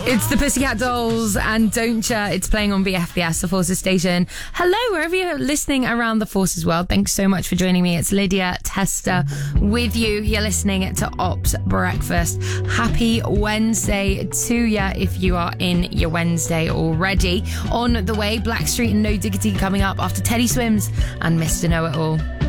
It's the Pussycat Dolls and Don't Ya. It's playing on BFBS, the Forces station. Hello, wherever you're listening around the Forces world. Thanks so much for joining me. It's Lydia Tester with you. You're listening to Ops Breakfast. Happy Wednesday to ya if you are in your Wednesday already. On the way, Blackstreet and No Diggity coming up after Teddy Swims and Mr. Know-It-All.